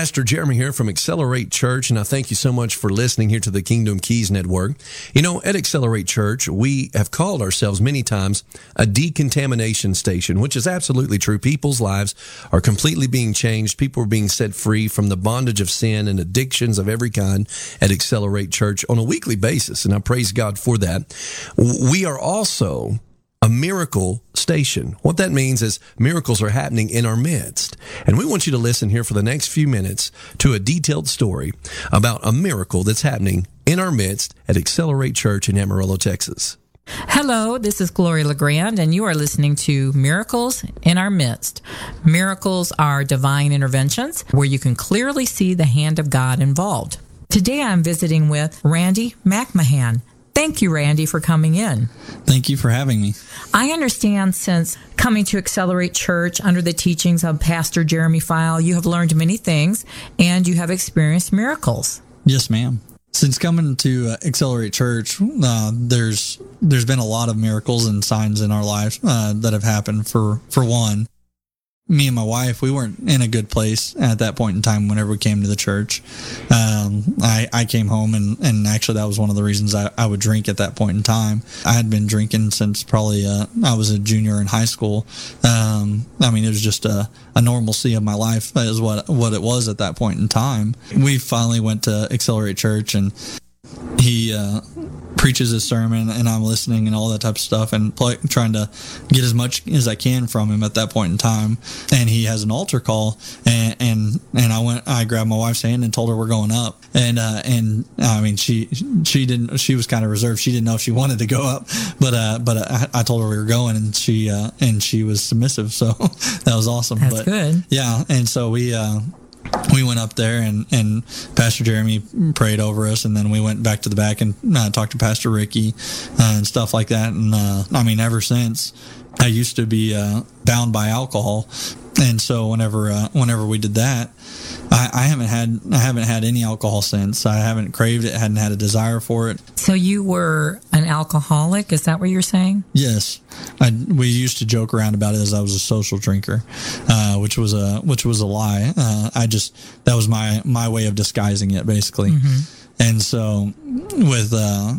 Pastor Jeremy here from Accelerate Church, and I thank you so much for listening here to the Kingdom Keys Network. You know, at Accelerate Church, we have called ourselves many times a decontamination station, which is absolutely true. People's lives are completely being changed. People are being set free from the bondage of sin and addictions of every kind at Accelerate Church on a weekly basis, and I praise God for that. We are also a miracle station. What that means is miracles are happening in our midst. And we want you to listen here for the next few minutes to a detailed story about a miracle that's happening in our midst at Accelerate Church in Amarillo, Texas. Hello, this is Gloria LeGrand, and you are listening to Miracles in Our Midst. Miracles are divine interventions where you can clearly see the hand of God involved. Today I'm visiting with Randy McMahon. Thank you, Randy, for coming in. Thank you for having me. I understand since coming to Accelerate Church under the teachings of Pastor Jeremy File, you have learned many things and you have experienced miracles. Yes, ma'am. Since coming to Accelerate Church, there's been a lot of miracles and signs in our lives that have happened. For one, me and my wife, we weren't in a good place at that point in time whenever we came to the church. I came home and actually that was one of the reasons I would drink at that point in time. I had been drinking since probably I was a junior in high school. It was just a normalcy of my life is what it was at that point in time. We finally went to Accelerate Church and he preaches his sermon and I'm listening and all that type of stuff and trying to get as much as I can from him at that point in time. And he has an altar call and I grabbed my wife's hand and told her we're going up. She was kind of reserved. She didn't know if she wanted to go up, but I told her we were going and she was submissive. So that was awesome. That's good. Yeah. And so we went up there and Pastor Jeremy prayed over us, and then we went back to the back and talked to Pastor Ricky and stuff like that. And ever since, I used to be bound by alcohol, and so whenever we did that, I haven't had any alcohol since. I haven't craved it, hadn't had a desire for it. So you were an alcoholic? Is that what you're saying? Yes, we used to joke around about it as I was a social drinker, which was a lie. That was my way of disguising it, basically. Mm-hmm. And so with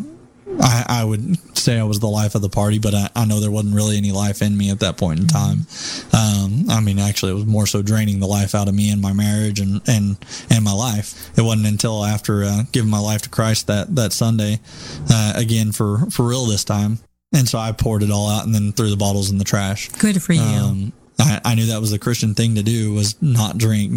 I would say I was the life of the party, but I know there wasn't really any life in me at that point in time. Actually, it was more so draining the life out of me and my marriage and my life. It wasn't until after giving my life to Christ that Sunday, again for real this time. And so I poured it all out and then threw the bottles in the trash. Good for you. I knew that was the Christian thing to do, was not drink,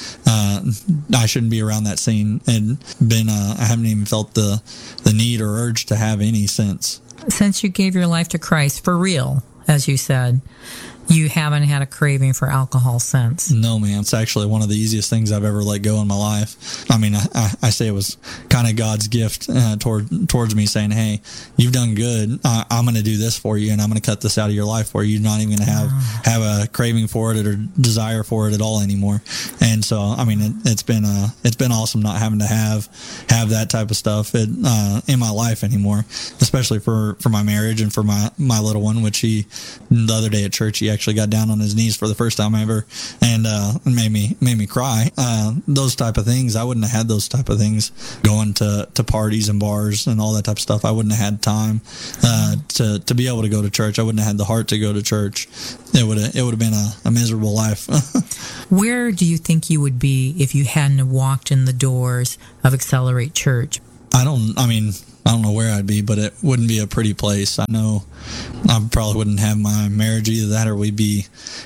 I shouldn't be around that scene, and I haven't even felt the need or urge to have any since. Since you gave your life to Christ, for real, as you said, you haven't had a craving for alcohol since. No, man. It's actually one of the easiest things I've ever let go in my life. I say it was kind of God's gift towards me, saying, hey, you've done good. I'm going to do this for you, and I'm going to cut this out of your life for you. You're not even going to have a craving for it or desire for it at all anymore. And so, it's been awesome not having to have that type of stuff in my life anymore, especially for my marriage and for my little one, which the other day at church, he actually got down on his knees for the first time ever and made me cry. Those type of things, I wouldn't have had those type of things going to parties and bars and all that type of stuff. I wouldn't have had time to be able to go to church. I wouldn't have had the heart to go to church. It would have been a miserable life. Where do you think you would be if you hadn't walked in the doors of Accelerate Church? I don't know where I'd be, but it wouldn't be a pretty place. I know I probably wouldn't have my marriage, either that or it'd be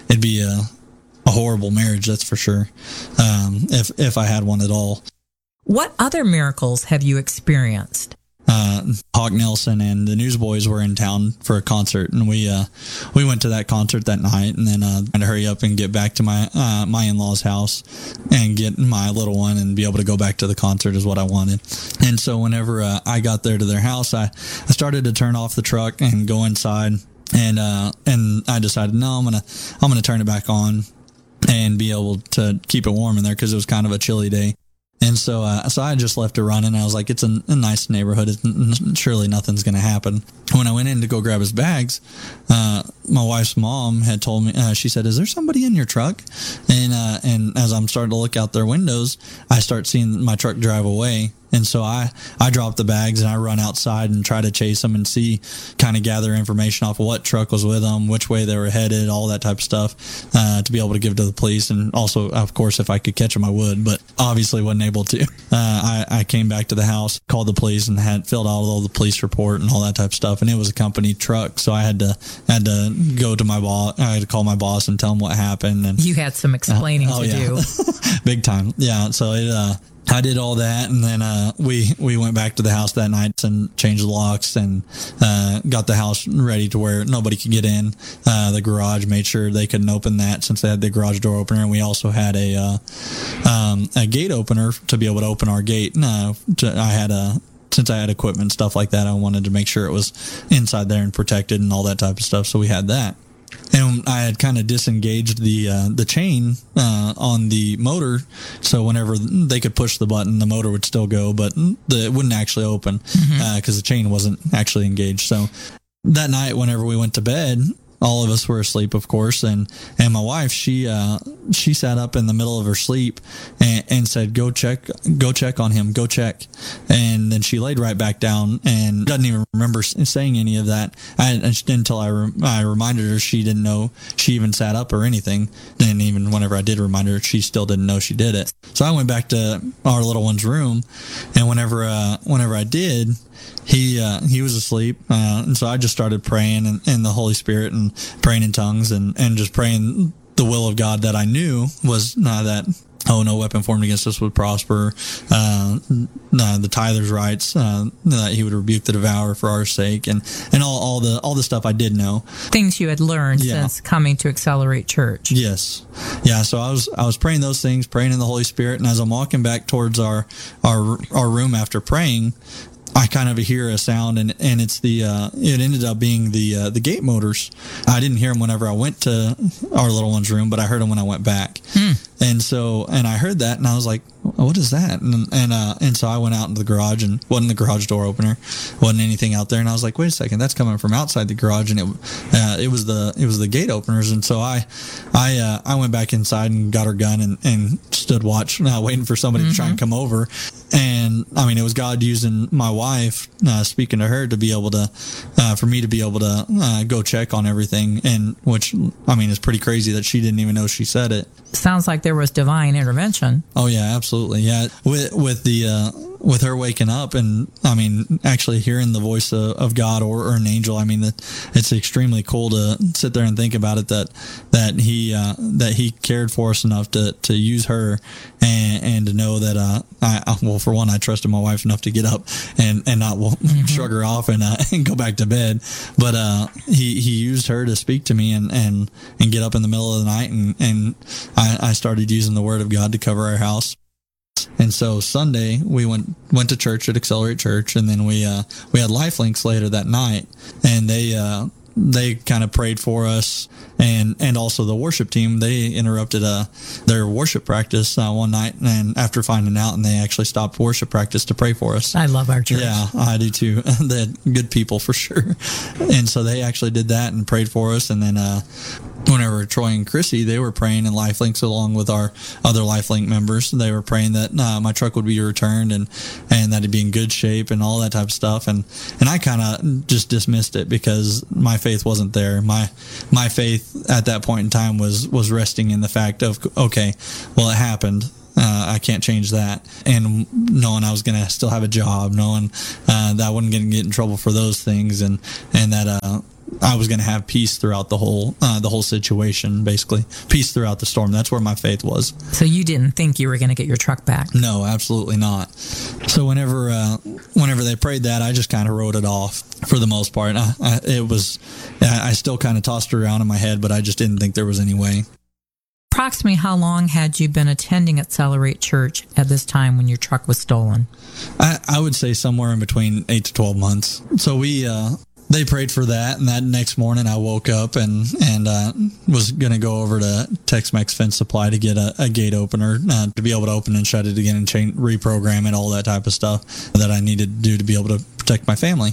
a horrible marriage, that's for sure, if I had one at all. What other miracles have you experienced? Hawk Nelson and the Newsboys were in town for a concert, and we went to that concert that night, and then I had to hurry up and get back to my in-laws' house and get my little one and be able to go back to the concert is what I wanted. And so whenever I got there to their house, I started to turn off the truck and go inside, and I decided, no, I'm gonna turn it back on and be able to keep it warm in there because it was kind of a chilly day. And so I just left it running. I was like, it's a nice neighborhood. Surely nothing's going to happen. When I went in to go grab his bags, my wife's mom had told me, she said, "Is there somebody in your truck?" And as I'm starting to look out their windows, I start seeing my truck drive away. And so I drop the bags and I run outside and try to chase them and kind of gather information off of what truck was with them, which way they were headed, all that type of stuff, to be able to give to the police. And also, of course, if I could catch them, I would, but obviously wasn't able to. I came back to the house, called the police, and had filled out all the police report and all that type of stuff. And it was a company truck, so I had to go to my boss. I had to call my boss and tell him what happened. And you had some explaining to do. Big time. Yeah. So I did all that, and then we went back to the house that night and changed the locks and got the house ready to where nobody could get in. The garage, made sure they couldn't open that since they had the garage door opener, and we also had a gate opener to be able to open our gate. Since I had equipment and stuff like that, I wanted to make sure it was inside there and protected and all that type of stuff. So we had that. And I had kind of disengaged the chain on the motor, so whenever they could push the button, the motor would still go, but it wouldn't actually open because the chain wasn't actually engaged. So that night, whenever we went to bed, all of us were asleep, of course, and my wife, she sat up in the middle of her sleep and said, go check on him, go check. And then she laid right back down and doesn't even remember saying any of that. Until I reminded her, she didn't know she even sat up or anything. And even whenever I did remind her, she still didn't know she did it. So I went back to our little one's room, and whenever I did, he was asleep, and so I just started praying in the Holy Spirit and praying in tongues and just praying the will of God that I knew was that no weapon formed against us would prosper. The tither's rights, that he would rebuke the devourer for our sake, and all the stuff I did know. Things you had learned since coming to Accelerate Church. Yes. Yeah. So I was praying those things, praying in the Holy Spirit, and as I'm walking back towards our room after praying, I kind of hear a sound, and it's it ended up being the gate motors. I didn't hear them whenever I went to our little one's room, but I heard them when I went back. And I heard that, and I was like, what is that? And so I went out into the garage, and wasn't the garage door opener, wasn't anything out there. And I was like, wait a second, that's coming from outside the garage, and it was the gate openers. And so I went back inside and got our gun and stood watch, waiting for somebody to try and come over. And I mean, it was God using my wife, speaking to her to be able to, for me to be able to go check on everything, and which, I mean, is pretty crazy that she didn't even know she said it. Sounds like there was divine intervention. Oh yeah, absolutely. Yeah. With her waking up and, I mean, actually hearing the voice of God or an angel, I mean, it's extremely cool to sit there and think about it, that he cared for us enough to use her and to know that, well, for one, I trusted my wife enough to get up and not shrug her off and go back to bed. But, he used her to speak to me and get up in the middle of the night, and I started using the word of God to cover our house. And so Sunday we went to church at Accelerate Church, and then we had Lifelinks later that night, and they kind of prayed for us, and also the worship team, they interrupted their worship practice one night, and after finding out, and they actually stopped worship practice to pray for us. I love our church. Yeah, I do too. They're good people for sure. And so they actually did that and prayed for us, and then whenever Troy and Chrissy, they were praying in Lifelinks along with our other Lifelink members. They were praying that my truck would be returned and that it'd be in good shape and all that type of stuff. And I kind of just dismissed it because my faith wasn't there. My faith at that point in time was resting in the fact of, okay, well, it happened. I can't change that. And knowing I was going to still have a job, knowing that I wasn't going to get in trouble for those things, and that I was going to have peace throughout the whole situation, basically. Peace throughout the storm. That's where my faith was. So you didn't think you were going to get your truck back? No, absolutely not. So whenever they prayed that, I just kind of wrote it off for the most part. I still kind of tossed it around in my head, but I just didn't think there was any way. Approximately how long had you been attending Accelerate Church at this time when your truck was stolen? I would say somewhere in between 8 to 12 months. So we they prayed for that, and that next morning I woke up and was going to go over to Tex-Mex Fence Supply to get a gate opener to be able to open and shut it again and reprogram it, all that type of stuff that I needed to do to be able to protect my family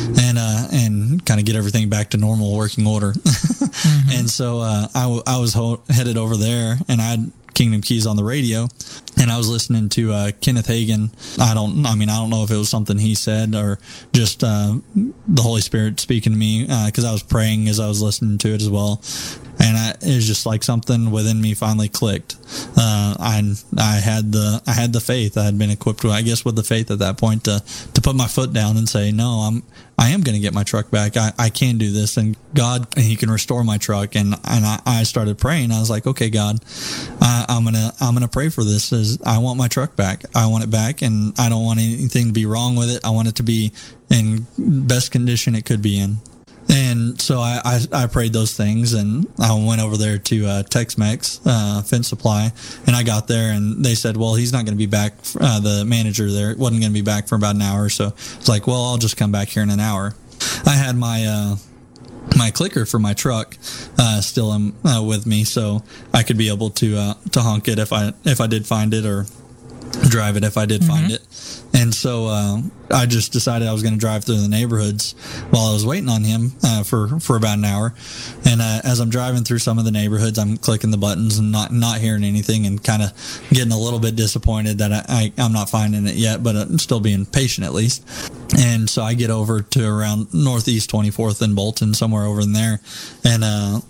and kind of get everything back to normal working order. Mm-hmm. And so I was headed over there, and I had Kingdom Keys on the radio, and I was listening to Kenneth Hagin. I don't know if it was something he said or just the Holy Spirit speaking to me, because I was praying as I was listening to it as well. And it was just like something within me finally clicked. I had the faith. I had been equipped with, I guess, with the faith at that point to put my foot down and say, no, I am going to get my truck back. I can do this, and God, He can restore my truck. And I started praying. I was like, okay, God, I'm gonna pray for this. I want my truck back. I want it back, and I don't want anything to be wrong with it. I want it to be in best condition it could be in. And so I prayed those things, and I went over there to Tex-Mex Fence Supply, and I got there, and they said, well, he's not going to be back. The manager there wasn't going to be back for about an hour, so it's like, well, I'll just come back here in an hour. I had my clicker for my truck still with me, so I could be able to honk it if I did find it, or drive it if I did find it. And so I just decided I was going to drive through the neighborhoods while I was waiting on him for about an hour. And as I'm driving through some of the neighborhoods, I'm clicking the buttons and not hearing anything, and kind of getting a little bit disappointed that I'm not finding it yet, but I'm still being patient at least. And so I get over to around Northeast 24th and Bolton, somewhere over in there, and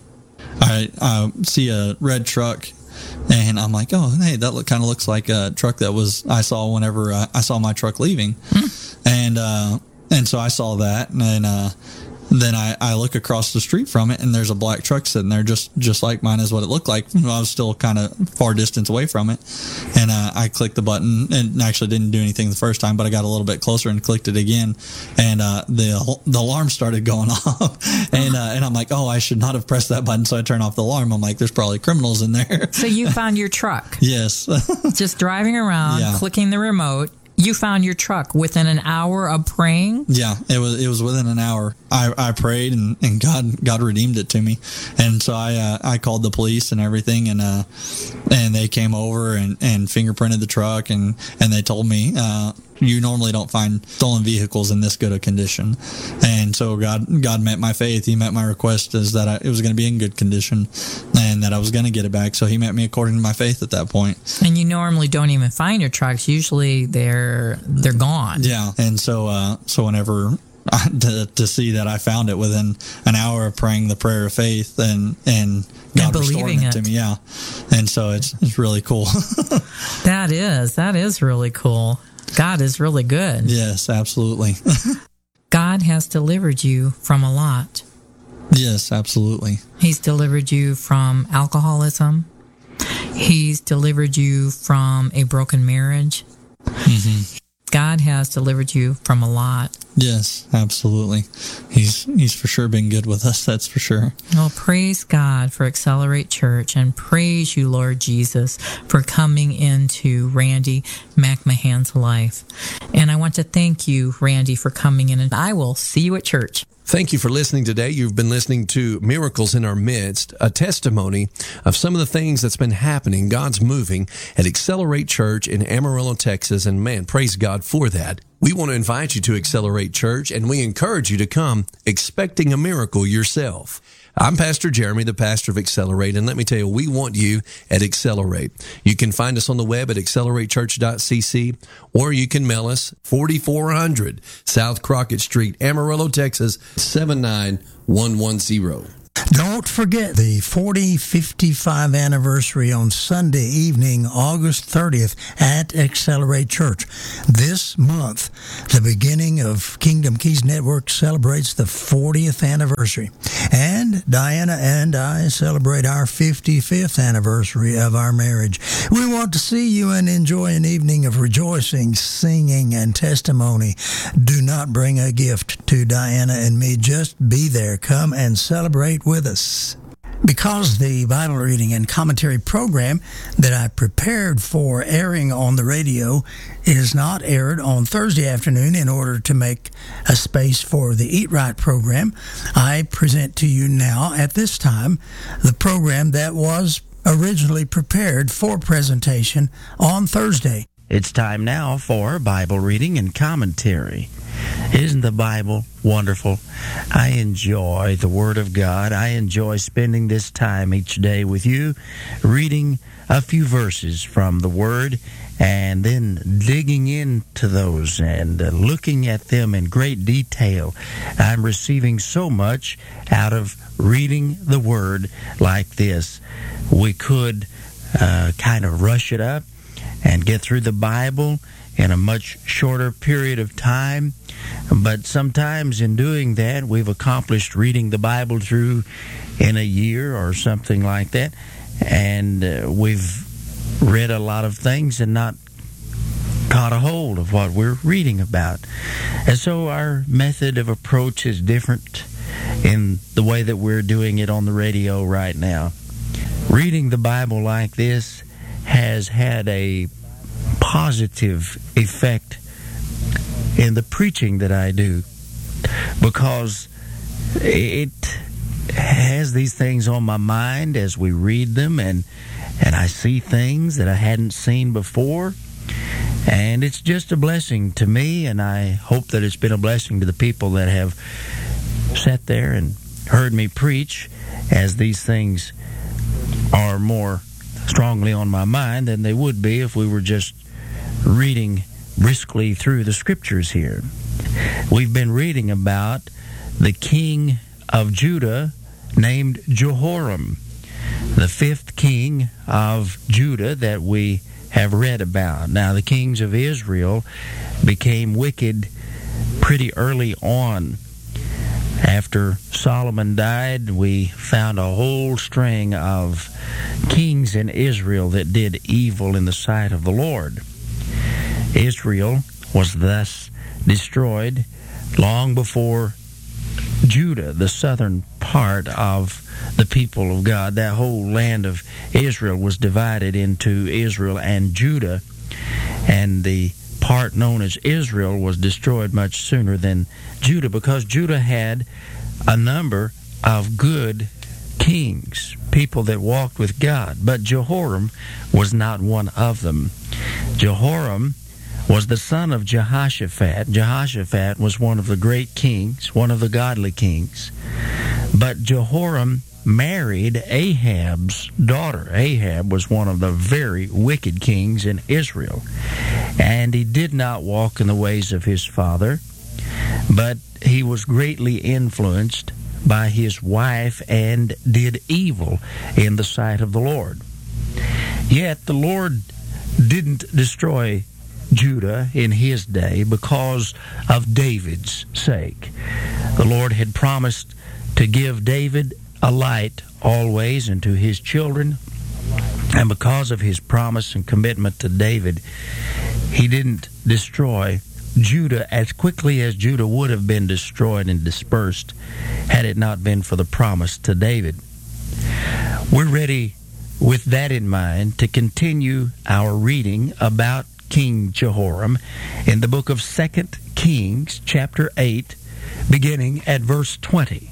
I see a red truck. And I'm like, oh, hey, that kind of looks like a truck that I saw whenever I saw my truck leaving. And so I saw that, and then I look across the street from it, and there's a black truck sitting there just like mine is what it looked like. I was still kind of far distance away from it, and I clicked the button, and actually didn't do anything the first time, but I got a little bit closer and clicked it again, and the alarm started going off, and I'm like, oh, I should not have pressed that button, so I turn off the alarm. I'm like, there's probably criminals in there. So you found your truck. Yes. Just driving around, clicking the remote. You found your truck within an hour of praying? Yeah, it was within an hour. I prayed, and God redeemed it to me. And so I called the police and everything, and they came over and fingerprinted the truck, and they told me, you normally don't find stolen vehicles in this good a condition. And so God met my faith. He met my request as that it was going to be in good condition, and that I was going to get it back. So He met me according to my faith at that point. And you normally don't even find your trucks. Usually they're gone. Yeah. And so whenever to see that I found it within an hour of praying the prayer of faith and God restoring it to me. Yeah. And so it's really cool. That is really cool. God is really good. Yes, absolutely. God has delivered you from a lot. Yes, absolutely. He's delivered you from alcoholism. He's delivered you from a broken marriage. Mm-hmm. God has delivered you from a lot. Yes, absolutely. He's for sure been good with us, that's for sure. Well, praise God for Accelerate Church, and praise you, Lord Jesus, for coming into Randy McMahon's life. And I want to thank you, Randy, for coming in, and I will see you at church. Thank you for listening today. You've been listening to Miracles in Our Midst, a testimony of some of the things that's been happening. God's moving at Accelerate Church in Amarillo, Texas, and man, praise God for that. We want to invite you to Accelerate Church, and we encourage you to come expecting a miracle yourself. I'm Pastor Jeremy, the pastor of Accelerate, and let me tell you, we want you at Accelerate. You can find us on the web at accelerate.church.cc, or you can mail us 4400 South Crockett Street, Amarillo, Texas, 79110. Don't forget the 40-55 anniversary on Sunday evening, August 30th at Accelerate Church. This month, the beginning of Kingdom Keys Network celebrates the 40th anniversary. And Diana and I celebrate our 55th anniversary of our marriage. We want to see you and enjoy an evening of rejoicing, singing, and testimony. Do not bring a gift to Diana and me. Just be there. Come and celebrate with us. Because the Bible reading and commentary program that I prepared for airing on the radio is not aired on Thursday afternoon in order to make a space for the Eat Right program, I present to you now at this time the program that was originally prepared for presentation on Thursday. It's time now for Bible reading and commentary. Isn't the Bible wonderful? I enjoy the Word of God. I enjoy spending this time each day with you, reading a few verses from the Word, and then digging into those and looking at them in great detail. I'm receiving so much out of reading the Word like this. We could kind of rush it up and get through the Bible in a much shorter period of time. But sometimes in doing that, we've accomplished reading the Bible through in a year or something like that. And we've read a lot of things and not caught a hold of what we're reading about. And so our method of approach is different in the way that we're doing it on the radio right now. Reading the Bible like this has had a positive effect in the preaching that I do, because it has these things on my mind as we read them, and I see things that I hadn't seen before, and it's just a blessing to me, and I hope that it's been a blessing to the people that have sat there and heard me preach, as these things are more strongly on my mind than they would be if we were just reading briskly through the scriptures here. We've been reading about the king of Judah named Jehoram, the fifth king of Judah that we have read about. Now, the kings of Israel became wicked pretty early on. After Solomon died, we found a whole string of kings in Israel that did evil in the sight of the Lord. Israel was thus destroyed long before Judah, the southern part of the people of God. That whole land of Israel was divided into Israel and Judah, and the part known as Israel was destroyed much sooner than Judah, because Judah had a number of good kings, people that walked with God, but Jehoram was not one of them. Jehoram was the son of Jehoshaphat. Jehoshaphat was one of the great kings, one of the godly kings. But Jehoram married Ahab's daughter. Ahab was one of the very wicked kings in Israel. And he did not walk in the ways of his father, but he was greatly influenced by his wife and did evil in the sight of the Lord. Yet the Lord didn't destroy Judah in his day because of David's sake. The Lord had promised to give David a light always, and to his children, and because of his promise and commitment to David, he didn't destroy Judah as quickly as Judah would have been destroyed and dispersed had it not been for the promise to David. We're ready with that in mind to continue our reading about King Jehoram in the book of 2 Kings, chapter 8, beginning at verse 20.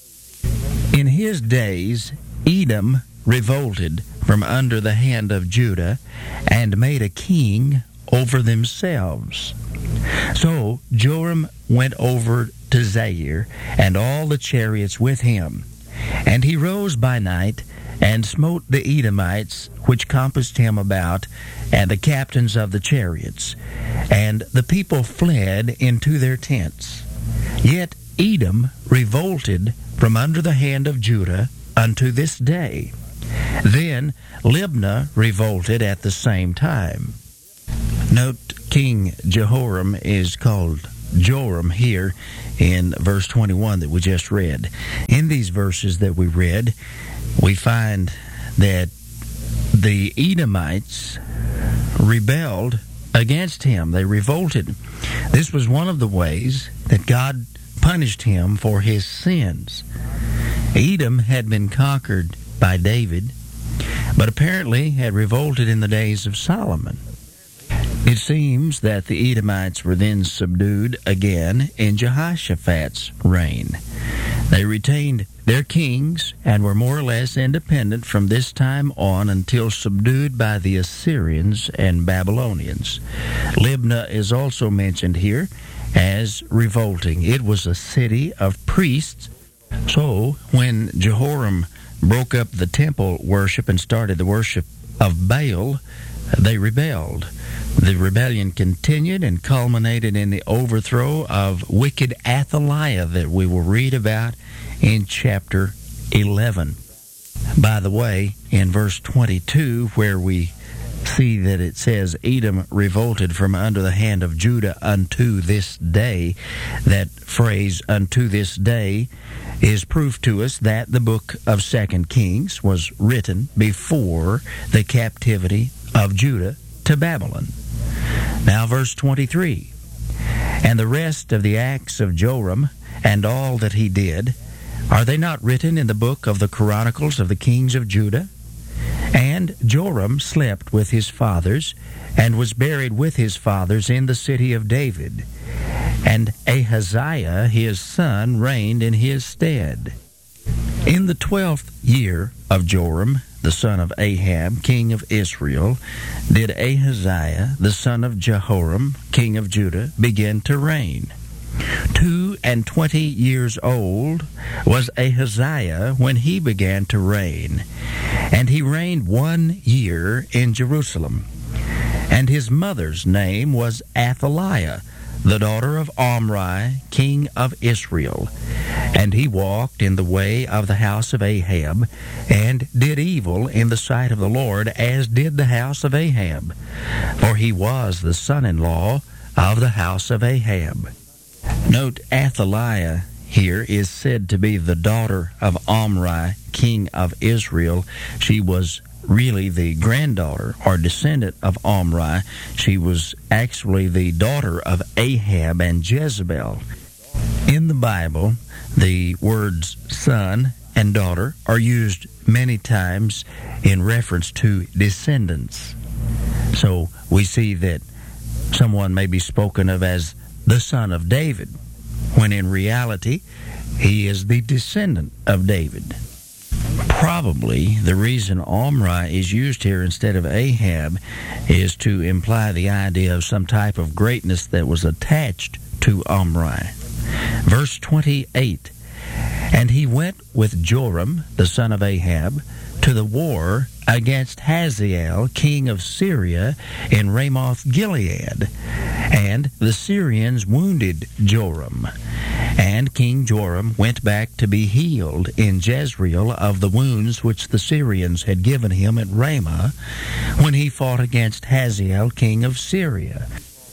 In his days, Edom revolted from under the hand of Judah and made a king over themselves. So Joram went over to Zair, and all the chariots with him. And he rose by night, and smote the Edomites, which compassed him about, and the captains of the chariots. And the people fled into their tents. Yet Edom revolted from under the hand of Judah unto this day. Then Libnah revolted at the same time. Note, King Jehoram is called Joram here in verse 21 that we just read. In these verses that we read, we find that the Edomites rebelled against him. They revolted. This was one of the ways that God punished him for his sins. Edom had been conquered by David, but apparently had revolted in the days of Solomon. It seems that the Edomites were then subdued again in Jehoshaphat's reign. They retained their kings and were more or less independent from this time on until subdued by the Assyrians and Babylonians. Libnah is also mentioned here as revolting. It was a city of priests. So when Jehoram broke up the temple worship and started the worship of Baal, they rebelled. The rebellion continued and culminated in the overthrow of wicked Athaliah that we will read about in chapter 11. By the way, in verse 22, where we see that it says, Edom revolted from under the hand of Judah unto this day, that phrase, unto this day, is proof to us that the book of 2 Kings was written before the captivity of Judah to Babylon. Now verse 23, and the rest of the acts of Joram and all that he did, are they not written in the book of the Chronicles of the kings of Judah? And Joram slept with his fathers, and was buried with his fathers in the city of David. And Ahaziah his son reigned in his stead. In the 12th year of Joram, the son of Ahab, king of Israel, did Ahaziah, the son of Jehoram, king of Judah, begin to reign. 22 years old was Ahaziah when he began to reign, and he reigned 1 year in Jerusalem. And his mother's name was Athaliah, the daughter of Omri, king of Israel. And he walked in the way of the house of Ahab, and did evil in the sight of the Lord, as did the house of Ahab. For he was the son-in-law of the house of Ahab. Note, Athaliah here is said to be the daughter of Omri, king of Israel. She was really the granddaughter or descendant of Omri. She was actually the daughter of Ahab and Jezebel. In the Bible, the words son and daughter are used many times in reference to descendants. So we see that someone may be spoken of as the son of David, when in reality he is the descendant of David. Probably the reason Omri is used here instead of Ahab is to imply the idea of some type of greatness that was attached to Omri. Verse 28, and he went with Joram, the son of Ahab, to the war against Hazael, king of Syria, in Ramoth-Gilead. And the Syrians wounded Joram. And King Joram went back to be healed in Jezreel of the wounds which the Syrians had given him at Ramah, when he fought against Hazael, king of Syria.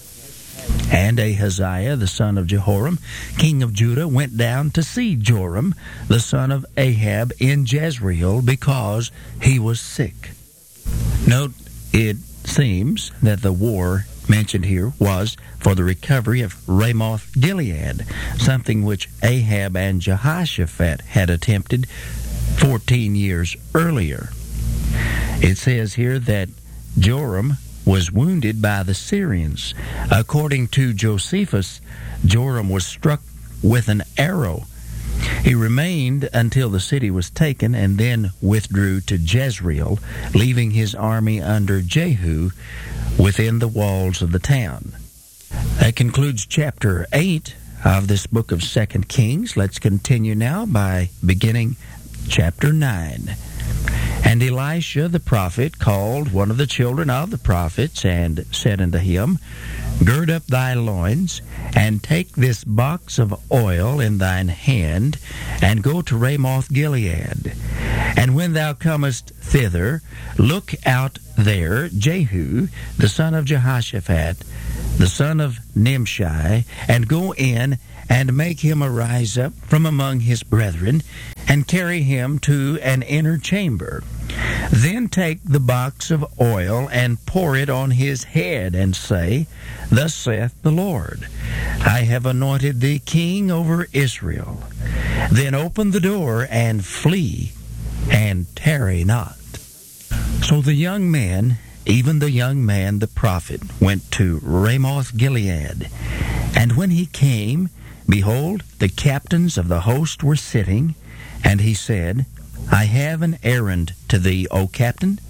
And Ahaziah, the son of Jehoram, king of Judah, went down to see Joram, the son of Ahab, in Jezreel, because he was sick. Note, it seems that the war mentioned here was for the recovery of Ramoth-Gilead, something which Ahab and Jehoshaphat had attempted 14 years earlier. It says here that Joram was wounded by the Syrians. According to Josephus, Joram was struck with an arrow. He remained until the city was taken and then withdrew to Jezreel, leaving his army under Jehu within the walls of the town. That concludes chapter 8 of this book of 2 Kings. Let's continue now by beginning chapter 9. And Elisha the prophet called one of the children of the prophets, and said unto him, Gird up thy loins, and take this box of oil in thine hand, and go to Ramoth-Gilead. And when thou comest thither, look out there Jehu, the son of Jehoshaphat, the son of Nimshi, and go in and make him arise up from among his brethren, and carry him to an inner chamber. Then take the box of oil and pour it on his head, and say, Thus saith the Lord, I have anointed thee king over Israel. Then open the door and flee, and tarry not. So the young man, even the young man the prophet, went to Ramoth Gilead. And when he came, behold, the captains of the host were sitting, and he said, I have an errand to thee, O captain.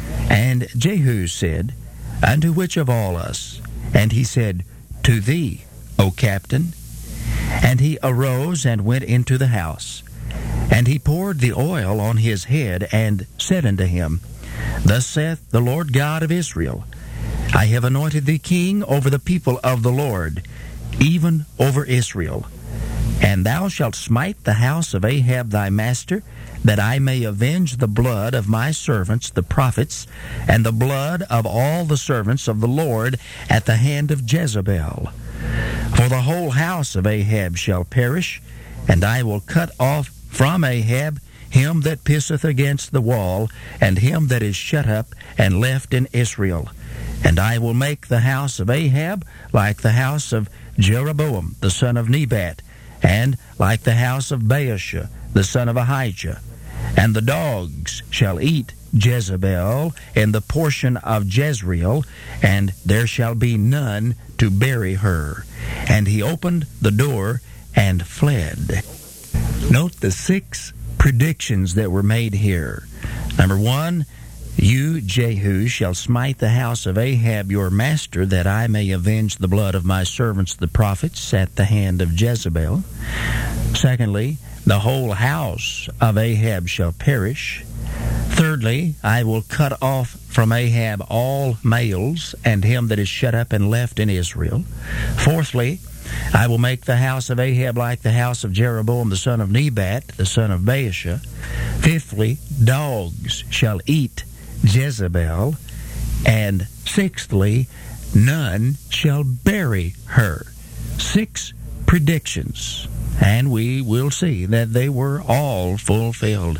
And Jehu said, Unto which of all us? And he said, To thee, O captain. And he arose and went into the house. And he poured the oil on his head, and said unto him, Thus saith the Lord God of Israel, I have anointed thee king over the people of the Lord, even over Israel. And thou shalt smite the house of Ahab thy master, that I may avenge the blood of my servants the prophets, and the blood of all the servants of the Lord at the hand of Jezebel. For the whole house of Ahab shall perish, and I will cut off from Ahab him that pisseth against the wall, and him that is shut up and left in Israel. And I will make the house of Ahab like the house of Jeroboam the son of Nebat, and like the house of Baasha the son of Ahijah. And the dogs shall eat Jezebel in the portion of Jezreel, and there shall be none to bury her. And he opened the door and fled. Note the 6 predictions that were made here. Number 1, You, Jehu, shall smite the house of Ahab your master, that I may avenge the blood of my servants the prophets at the hand of Jezebel. Secondly, the whole house of Ahab shall perish. Thirdly, I will cut off from Ahab all males, and him that is shut up and left in Israel. Fourthly, I will make the house of Ahab like the house of Jeroboam the son of Nebat, the son of Baasha. Fifthly, dogs shall eat Jezebel. And sixthly, none shall bury her. 6 predictions. And we will see that they were all fulfilled.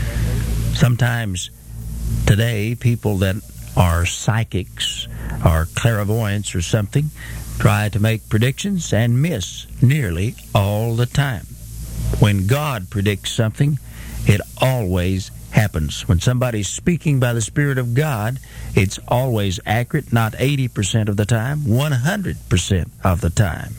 Sometimes today, people that are psychics or clairvoyants or something try to make predictions and miss nearly all the time. When God predicts something, it always happens. When somebody's speaking by the Spirit of God, it's always accurate, not 80% of the time, 100% of the time.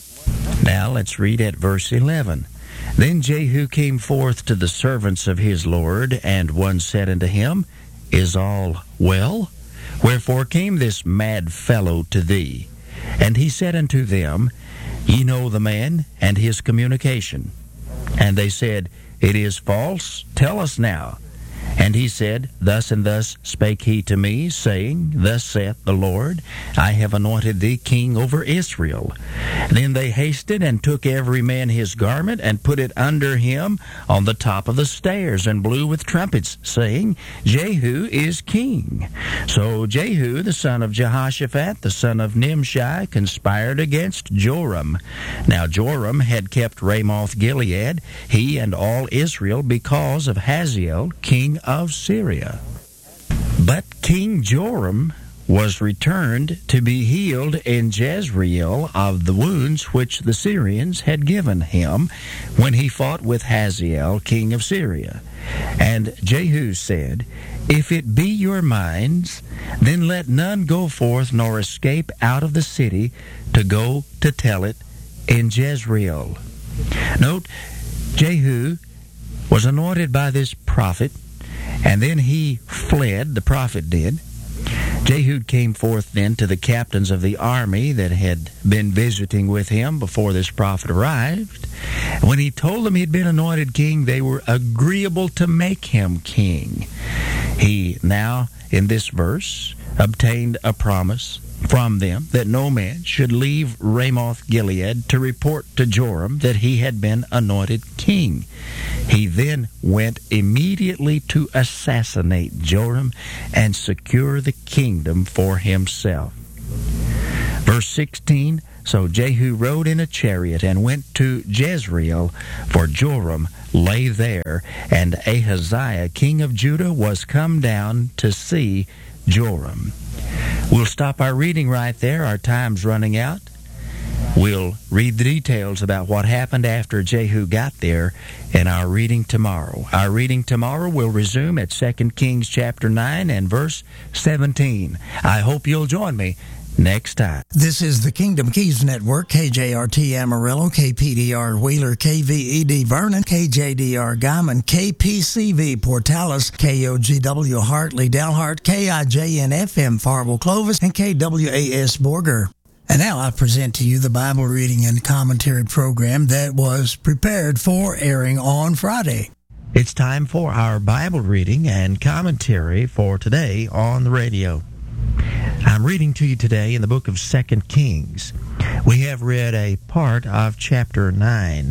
Now let's read at verse 11. Then Jehu came forth to the servants of his Lord, and one said unto him, Is all well? Wherefore came this mad fellow to thee? And he said unto them, Ye know the man and his communication. And they said, It is false. Tell us now. And he said, Thus and thus spake he to me, saying, Thus saith the Lord, I have anointed thee king over Israel. Then they hasted and took every man his garment, and put it under him on the top of the stairs, and blew with trumpets, saying, Jehu is king. So Jehu, the son of Jehoshaphat, the son of Nimshi, conspired against Joram. Now Joram had kept Ramoth Gilead, he and all Israel, because of Hazael, king of Syria. But King Joram was returned to be healed in Jezreel of the wounds which the Syrians had given him when he fought with Hazael, king of Syria. And Jehu said, If it be your minds, then let none go forth nor escape out of the city to go to tell it in Jezreel. Note, Jehu was anointed by this prophet, and then he fled, the prophet did. Jehu came forth then to the captains of the army that had been visiting with him before this prophet arrived. When he told them he had been anointed king, they were agreeable to make him king. He now, in this verse, obtained a promise from them that no man should leave Ramoth Gilead to report to Joram that he had been anointed king. He then went immediately to assassinate Joram and secure the kingdom for himself. Verse 16, So Jehu rode in a chariot and went to Jezreel, for Joram lay there, and Ahaziah king of Judah was come down to see Joram. We'll stop our reading right there. Our time's running out. We'll read the details about what happened after Jehu got there in our reading tomorrow. Our reading tomorrow will resume at 2 Kings chapter 9 and verse 17. I hope you'll join me next time. This is the Kingdom Keys Network, KJRT Amarillo, KPDR Wheeler, KVED Vernon, KJDR Guyman, KPCV Portales, KOGW Hartley Dalhart, KIJN FM Farwell Clovis, and KWAS Borger. And now I present to you the Bible reading and commentary program that was prepared for airing on Friday. It's time for our Bible reading and commentary for today on the radio. I'm reading to you today in the book of 2 Kings. We have read a part of chapter 9.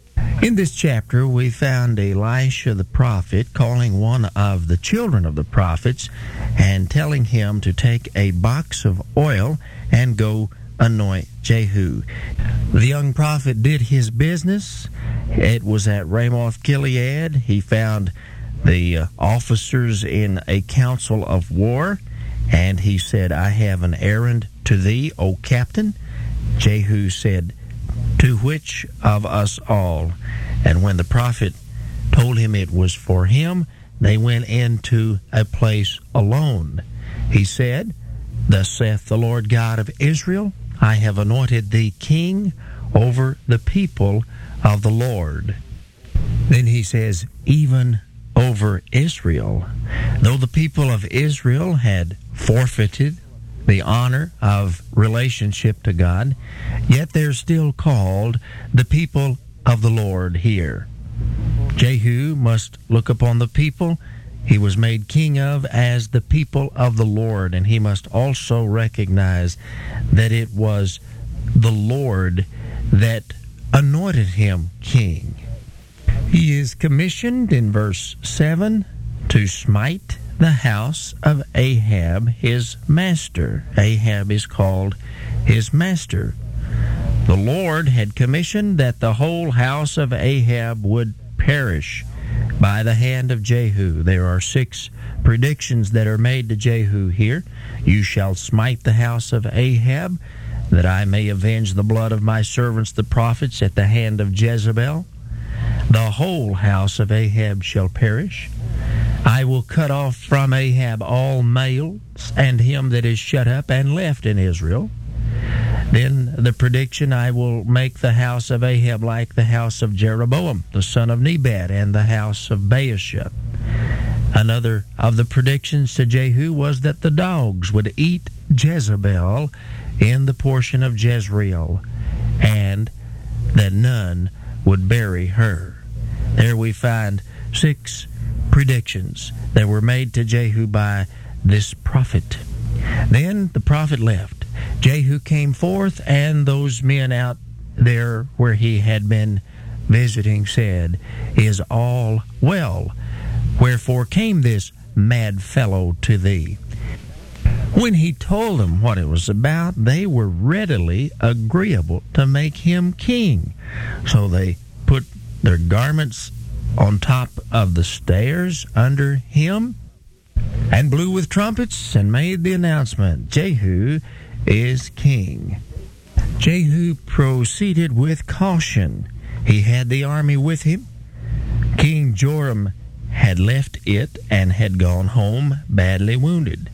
In this chapter, we found Elisha the prophet calling one of the children of the prophets and telling him to take a box of oil and go anoint Jehu. The young prophet did his business. It was at Ramoth Gilead. He found the officers in a council of war, and he said, I have an errand to thee, O captain. Jehu said, to which of us all? And when the prophet told him it was for him, they went into a place alone. He said, thus saith the Lord God of Israel, I have anointed thee king over the people of the Lord. Then he says, even over Israel. Though the people of Israel had forfeited the honor of relationship to God, yet they're still called the people of the Lord here. Jehu must look upon the people he was made king of as the people of the Lord, and he must also recognize that it was the Lord that anointed him king. He is commissioned in verse 7 to smite the house of Ahab, his master. Ahab is called his master. The Lord had commissioned that the whole house of Ahab would perish by the hand of Jehu. There are 6 predictions that are made to Jehu here. You shall smite the house of Ahab, that I may avenge the blood of my servants the prophets at the hand of Jezebel. The whole house of Ahab shall perish. I will cut off from Ahab all males, and him that is shut up and left in Israel. Then the prediction, I will make the house of Ahab like the house of Jeroboam, the son of Nebat, and the house of Baasha. Another of the predictions to Jehu was that the dogs would eat Jezebel in the portion of Jezreel, and that none would bury her. There we find 6 predictions that were made to Jehu by this prophet. Then the prophet left. Jehu came forth, and those men out there where he had been visiting said, is all well? Wherefore came this mad fellow to thee? When he told them what it was about, they were readily agreeable to make him king. So they put their garments on top of the stairs under him, and blew with trumpets, and made the announcement, Jehu is king. Jehu proceeded with caution. He had the army with him. King Joram had left it and had gone home badly wounded.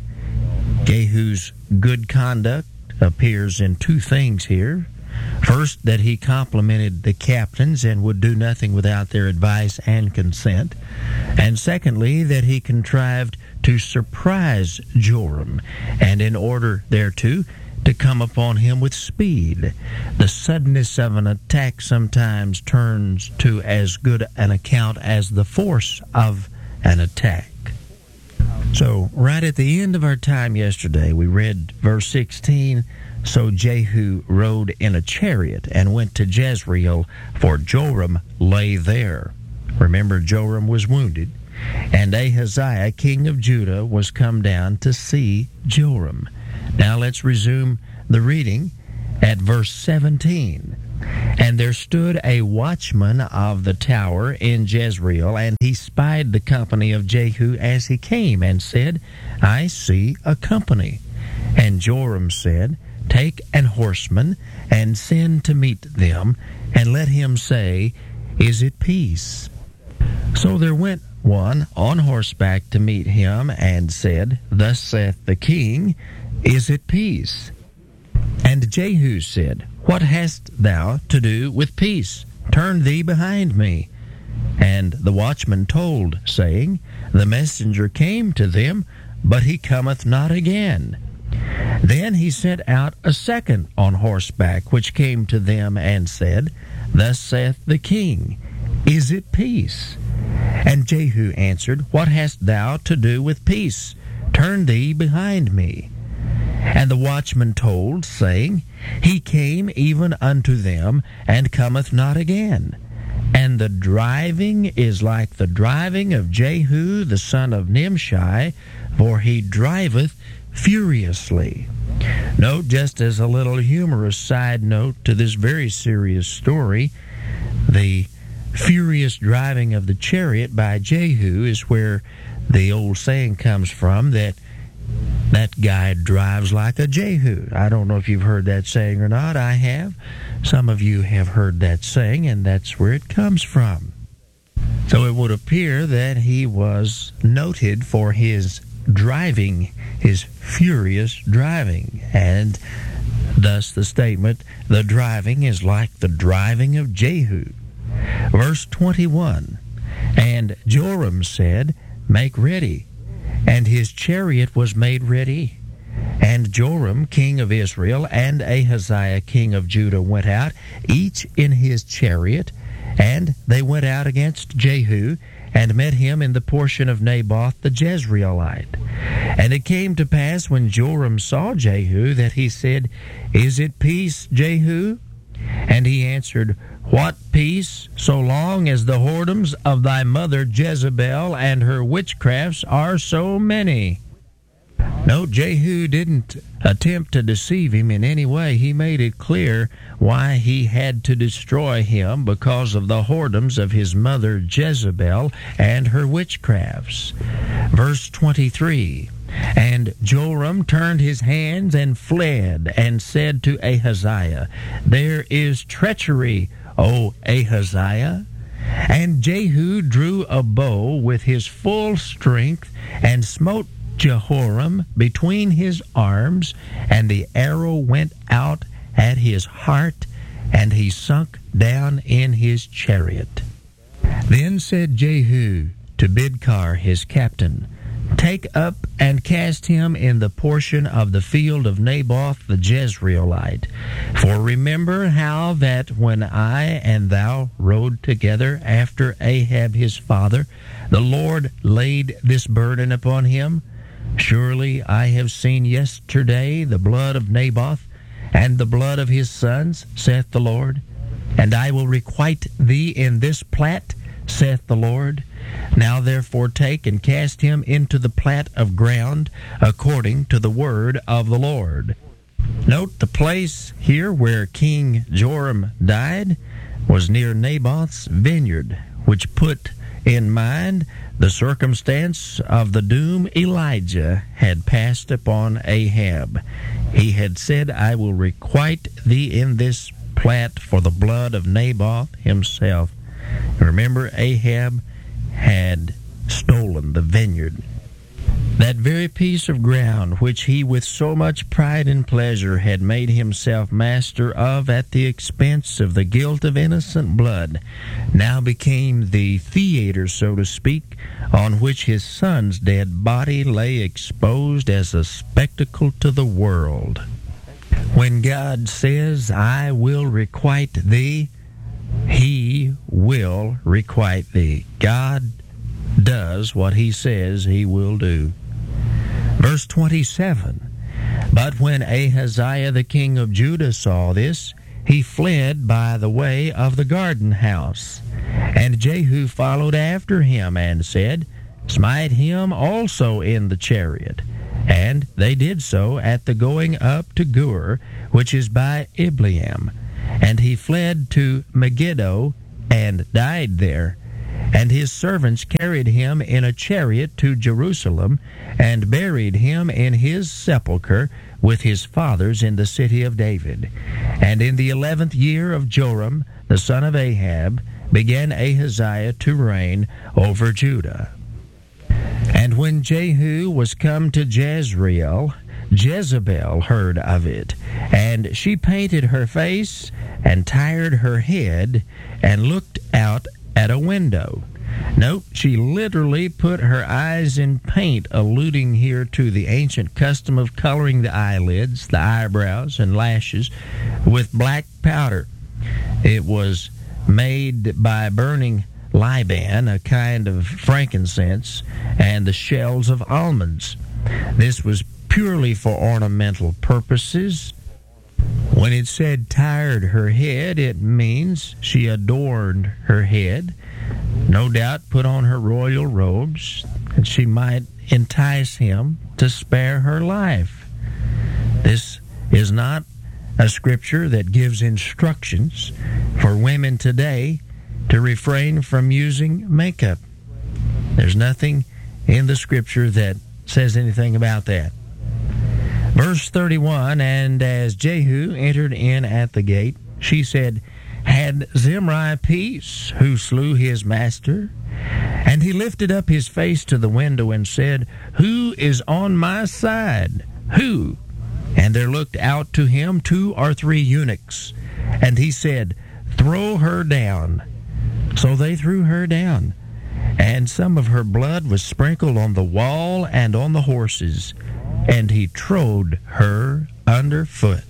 Jehu's good conduct appears in 2 things here. First, that he complimented the captains and would do nothing without their advice and consent. And secondly, that he contrived to surprise Joram, and in order thereto, to come upon him with speed. The suddenness of an attack sometimes turns to as good an account as the force of an attack. So, right at the end of our time yesterday, we read verse 16, so Jehu rode in a chariot and went to Jezreel, for Joram lay there. Remember, Joram was wounded, and Ahaziah, king of Judah, was come down to see Joram. Now let's resume the reading at verse 17. And there stood a watchman of the tower in Jezreel, and he spied the company of Jehu as he came, and said, I see a company. And Joram said, Take an horseman, and send to meet them, and let him say, Is it peace? So there went one on horseback to meet him, and said, Thus saith the king, Is it peace? And Jehu said, What hast thou to do with peace? Turn thee behind me. And the watchman told, saying, The messenger came to them, but he cometh not again. Then he sent out a second on horseback, which came to them, and said, Thus saith the king, Is it peace? And Jehu answered, What hast thou to do with peace? Turn thee behind me. And the watchman told, saying, He came even unto them, and cometh not again. And the driving is like the driving of Jehu the son of Nimshi, for he driveth furiously. Note, just as a little humorous side note to this very serious story, the furious driving of the chariot by Jehu is where the old saying comes from, that guy drives like a Jehu. I don't know if you've heard that saying or not. I have. Some of you have heard that saying, and that's where it comes from. So it would appear that he was noted for his driving, his furious driving, and thus the statement, the driving is like the driving of Jehu. Verse 21, And Joram said, Make ready. And his chariot was made ready. And Joram, king of Israel, and Ahaziah, king of Judah, went out, each in his chariot, and they went out against Jehu, and met him in the portion of Naboth the Jezreelite. And it came to pass, when Joram saw Jehu, that he said, Is it peace, Jehu? And he answered, What peace, so long as the whoredoms of thy mother Jezebel and her witchcrafts are so many? No, Jehu didn't attempt to deceive him in any way. He made it clear why he had to destroy him, because of the whoredoms of his mother Jezebel and her witchcrafts. Verse 23, And Joram turned his hands and fled, and said to Ahaziah, There is treachery, O Ahaziah. And Jehu drew a bow with his full strength, and smote Jehoram between his arms, and the arrow went out at his heart, and he sunk down in his chariot. Then said Jehu to Bidkar his captain, Take up and cast him in the portion of the field of Naboth the Jezreelite. For remember how that when I and thou rode together after Ahab his father, the Lord laid this burden upon him. Surely I have seen yesterday the blood of Naboth, and the blood of his sons, saith the Lord. And I will requite thee in this plat, saith the Lord. Now therefore take and cast him into the plat of ground, according to the word of the Lord. Note the place here where King Joram died was near Naboth's vineyard, which put in mind the circumstance of the doom Elijah had passed upon Ahab. He had said, I will requite thee in this plat for the blood of Naboth himself. Remember, Ahab had stolen the vineyard. That very piece of ground which he with so much pride and pleasure had made himself master of at the expense of the guilt of innocent blood now became the theater, so to speak, on which his son's dead body lay exposed as a spectacle to the world. When God says, I will requite thee, he will requite thee. God does what he says he will do. Verse 27, But when Ahaziah the king of Judah saw this, he fled by the way of the garden house. And Jehu followed after him, and said, Smite him also in the chariot. And they did so at the going up to Gur, which is by Ibleam. And he fled to Megiddo and died there. And his servants carried him in a chariot to Jerusalem, and buried him in his sepulchre with his fathers in the city of David. And in the 11th year of Joram, the son of Ahab, began Ahaziah to reign over Judah. And when Jehu was come to Jezreel, Jezebel heard of it, and she painted her face and tired her head and looked out at a window. Note, she literally put her eyes in paint, alluding here to the ancient custom of coloring the eyelids, the eyebrows, and lashes with black powder. It was made by burning Liban, a kind of frankincense, and the shells of almonds. This was purely for ornamental purposes. When it said tired her head, it means she adorned her head, no doubt put on her royal robes, that she might entice him to spare her life. This is not a scripture that gives instructions for women today to refrain from using makeup. There's nothing in the scripture that says anything about that. Verse 31, and as Jehu entered in at the gate, she said, Had Zimri peace, who slew his master? And he lifted up his face to the window and said, Who is on my side? Who? And there looked out to him 2 or 3 eunuchs. And he said, Throw her down. So they threw her down. And some of her blood was sprinkled on the wall and on the horses. And he trode her under foot.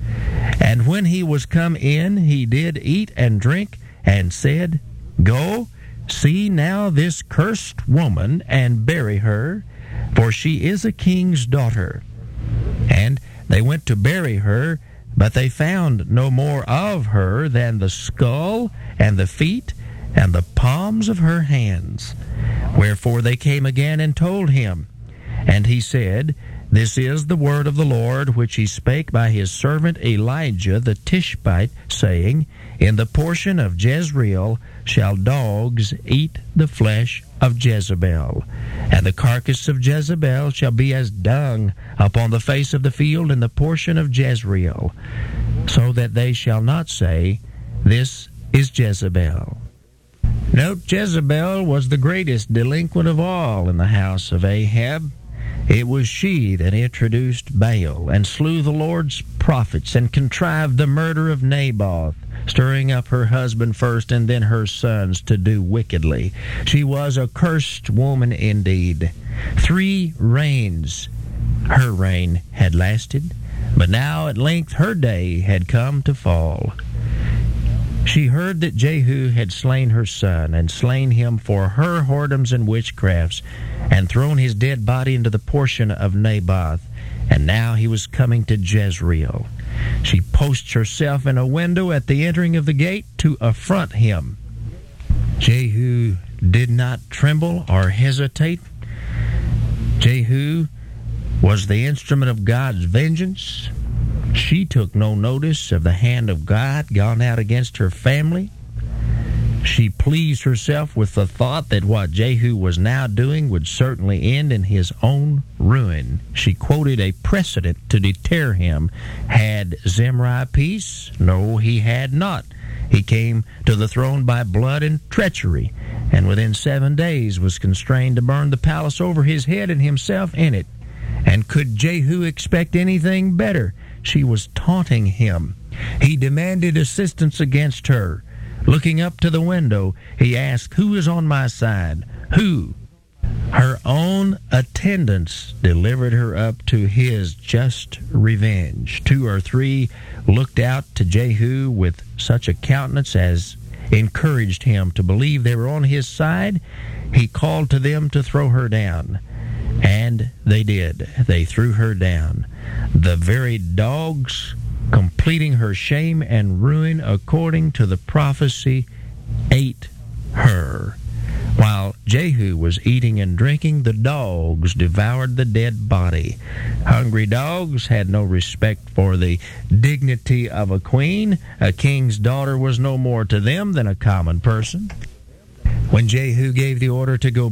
And when he was come in, he did eat and drink, and said, Go, see now this cursed woman, and bury her, for she is a king's daughter. And they went to bury her, but they found no more of her than the skull, and the feet, and the palms of her hands. Wherefore they came again and told him. And he said, This is the word of the Lord, which he spake by his servant Elijah the Tishbite, saying, In the portion of Jezreel shall dogs eat the flesh of Jezebel, and the carcass of Jezebel shall be as dung upon the face of the field in the portion of Jezreel, so that they shall not say, This is Jezebel. Note, Jezebel was the greatest delinquent of all in the house of Ahab. It was she that introduced Baal and slew the Lord's prophets and contrived the murder of Naboth, stirring up her husband first and then her sons to do wickedly. She was a cursed woman indeed. 3 reigns her reign had lasted, but now at length her day had come to fall. She heard that Jehu had slain her son, and slain him for her whoredoms and witchcrafts, and thrown his dead body into the portion of Naboth, and now he was coming to Jezreel. She posts herself in a window at the entering of the gate to affront him. Jehu did not tremble or hesitate. Jehu was the instrument of God's vengeance. She took no notice of the hand of God gone out against her family. She pleased herself with the thought that what Jehu was now doing would certainly end in his own ruin. She quoted a precedent to deter him. Had Zimri peace? No, he had not. He came to the throne by blood and treachery, and within 7 days was constrained to burn the palace over his head and himself in it. And could Jehu expect anything better? She was taunting him. He demanded assistance against her. Looking up to the window, he asked, Who is on my side? Who? Her own attendants delivered her up to his just revenge. 2 or 3 looked out to Jehu with such a countenance as encouraged him to believe they were on his side. He called to them to throw her down. And they did. They threw her down. The very dogs, completing her shame and ruin according to the prophecy, ate her. While Jehu was eating and drinking, the dogs devoured the dead body. Hungry dogs had no respect for the dignity of a queen. A king's daughter was no more to them than a common person. When Jehu gave the order to go